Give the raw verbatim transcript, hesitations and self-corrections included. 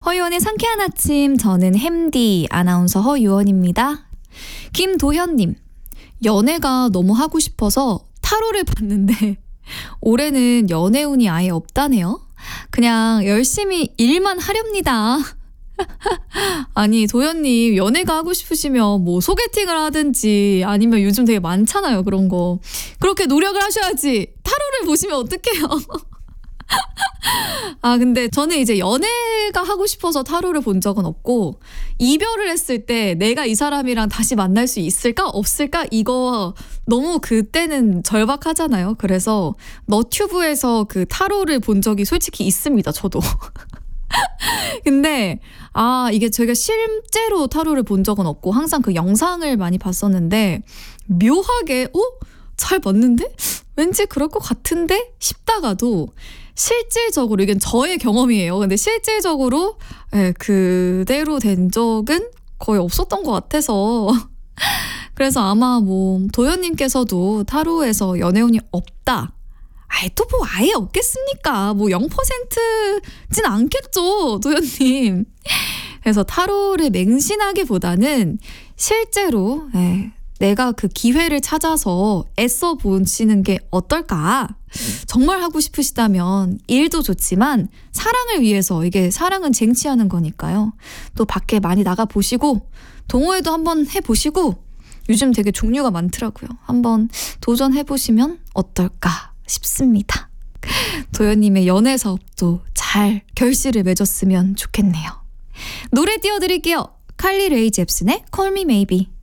허유원의 상쾌한 아침, 저는 햄디 아나운서 허유원입니다. 김도현님, 연애가 너무 하고 싶어서 타로를 봤는데 올해는 연애운이 아예 없다네요. 그냥 열심히 일만 하렵니다. 아니, 도현님, 연애가 하고 싶으시면 뭐 소개팅을 하든지 아니면 요즘 되게 많잖아요, 그런 거. 그렇게 노력을 하셔야지. 타로를 보시면 어떡해요. 아, 근데 저는 이제 연애가 하고 싶어서 타로를 본 적은 없고, 이별을 했을 때 내가 이 사람이랑 다시 만날 수 있을까 없을까 이거 너무 그때는 절박하잖아요. 그래서 너튜브에서 그 타로를 본 적이 솔직히 있습니다, 저도. 근데 아, 이게 제가 실제로 타로를 본 적은 없고 항상 그 영상을 많이 봤었는데, 묘하게 어? 잘 맞는데? 왠지 그럴 것 같은데? 싶다가도 실질적으로, 이건 저의 경험이에요. 근데 실질적으로 예, 그대로 된 적은 거의 없었던 것 같아서 그래서 아마 뭐 도현님께서도 타로에서 연애운이 없다, 아예 또 뭐 아예 없겠습니까? 뭐 영 퍼센트진 않겠죠, 도현님. 그래서 타로를 맹신하기보다는 실제로 예, 내가 그 기회를 찾아서 애써 보시는 게 어떨까? 정말 하고 싶으시다면 일도 좋지만 사랑을 위해서, 이게 사랑은 쟁취하는 거니까요. 또 밖에 많이 나가보시고 동호회도 한번 해보시고, 요즘 되게 종류가 많더라고요. 한번 도전해보시면 어떨까 싶습니다. 도현님의 연애 사업도 잘 결실을 맺었으면 좋겠네요. 노래 띄워드릴게요. 칼리 레이 잽슨의 Call Me Maybe.